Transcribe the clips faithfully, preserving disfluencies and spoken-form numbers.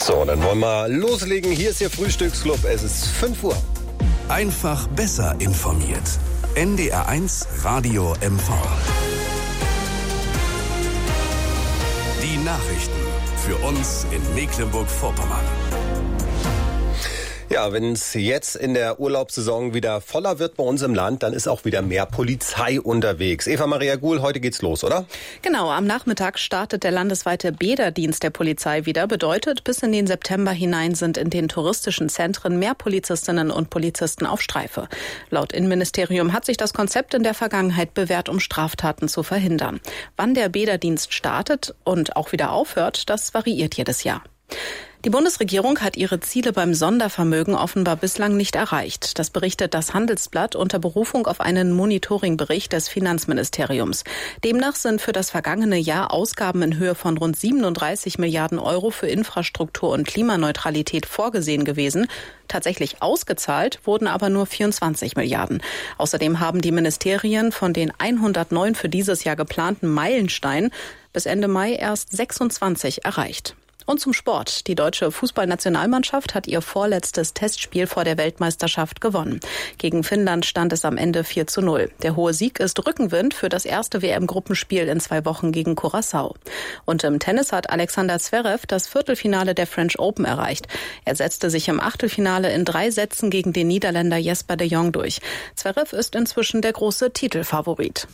So, dann wollen wir loslegen. Hier ist Ihr Frühstücksclub. Es ist fünf Uhr. Einfach besser informiert. N D R eins Radio M V. Die Nachrichten für uns in Mecklenburg-Vorpommern. Ja, wenn es jetzt in der Urlaubssaison wieder voller wird bei uns im Land, dann ist auch wieder mehr Polizei unterwegs. Eva Maria Guhl, heute geht's los, oder? Genau, am Nachmittag startet der landesweite Bäderdienst der Polizei wieder. Bedeutet, bis in den September hinein sind in den touristischen Zentren mehr Polizistinnen und Polizisten auf Streife. Laut Innenministerium hat sich das Konzept in der Vergangenheit bewährt, um Straftaten zu verhindern. Wann der Bäderdienst startet und auch wieder aufhört, das variiert jedes Jahr. Die Bundesregierung hat ihre Ziele beim Sondervermögen offenbar bislang nicht erreicht. Das berichtet das Handelsblatt unter Berufung auf einen Monitoringbericht des Finanzministeriums. Demnach sind für das vergangene Jahr Ausgaben in Höhe von rund siebenunddreißig Milliarden Euro für Infrastruktur und Klimaneutralität vorgesehen gewesen. Tatsächlich ausgezahlt wurden aber nur vierundzwanzig Milliarden. Außerdem haben die Ministerien von den hundertneun für dieses Jahr geplanten Meilensteinen bis Ende Mai erst sechsundzwanzig erreicht. Und zum Sport. Die deutsche Fußballnationalmannschaft hat ihr vorletztes Testspiel vor der Weltmeisterschaft gewonnen. Gegen Finnland stand es am Ende vier zu null. Der hohe Sieg ist Rückenwind für das erste W M-Gruppenspiel in zwei Wochen gegen Curaçao. Und im Tennis hat Alexander Zverev das Viertelfinale der French Open erreicht. Er setzte sich im Achtelfinale in drei Sätzen gegen den Niederländer Jesper de Jong durch. Zverev ist inzwischen der große Titelfavorit.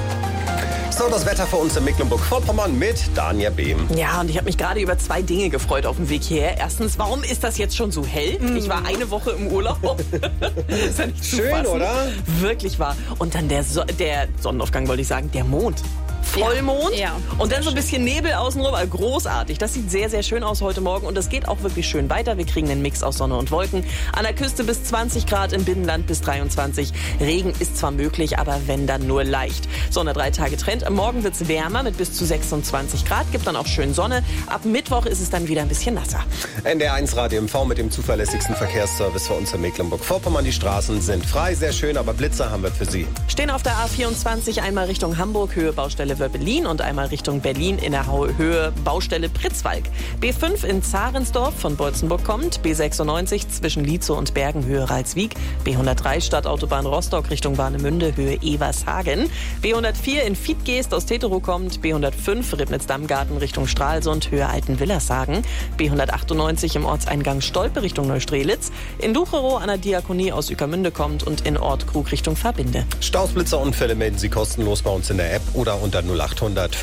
So, das Wetter für uns in Mecklenburg-Vorpommern mit Danja Behm. Ja, und ich habe mich gerade über zwei Dinge gefreut auf dem Weg hierher. Erstens, warum ist das jetzt schon so hell? Mm. Ich war eine Woche im Urlaub. Ist ja nicht schön, oder? Wirklich wahr. Und dann der, so- der Sonnenaufgang, wollte ich sagen, der Mond. Vollmond ja, ja. Und dann so ein bisschen Nebel außenrum. Also großartig. Das sieht sehr, sehr schön aus heute Morgen. Und es geht auch wirklich schön weiter. Wir kriegen einen Mix aus Sonne und Wolken. An der Küste bis zwanzig Grad, im Binnenland bis dreiundzwanzig. Regen ist zwar möglich, aber wenn, dann nur leicht. Sonne drei Tage Trend. Morgen wird's wärmer mit bis zu sechsundzwanzig Grad. Gibt dann auch schön Sonne. Ab Mittwoch ist es dann wieder ein bisschen nasser. N D R eins Radio M V mit dem zuverlässigsten Verkehrsservice für uns in Mecklenburg-Vorpommern. Die Straßen sind frei, sehr schön, aber Blitzer haben wir für Sie. Stehen auf der A vierundzwanzig einmal Richtung Hamburg, Höhe Baustelle Wöbbelin und einmal Richtung Berlin in der Höhe Baustelle Pritzwalk. B fünf in Zarensdorf von Beutzenburg kommt, B sechsundneunzig zwischen Lietzow und Bergen, Höhe Ralswiek, B hundertdrei Stadtautobahn Rostock Richtung Warnemünde, Höhe Evershagen, B hundertvier in Fiedgeest aus Teterow kommt, B hundertfünf Ribnitz-Dammgarten Richtung Stralsund, Höhe Altenwillershagen, B hundertachtundneunzig im Ortseingang Stolpe Richtung Neustrelitz, in Ducherow an der Diakonie aus Ueckermünde kommt und in Ort Krug Richtung Verbinde. Staus, Blitzer, Unfälle melden Sie kostenlos bei uns in der App oder unter null acht hundert